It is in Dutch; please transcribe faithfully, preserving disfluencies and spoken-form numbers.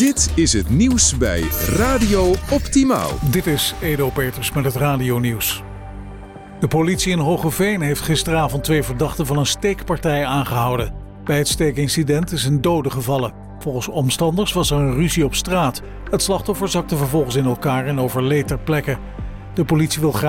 Dit is het nieuws bij Radio Optimaal. Dit is Edo Peters met het radionieuws. De politie in Hoogeveen heeft gisteravond twee verdachten van een steekpartij aangehouden. Bij het steekincident is een dode gevallen. Volgens omstanders was er een ruzie op straat. Het slachtoffer zakte vervolgens in elkaar en overleed ter plekke. De politie wil graag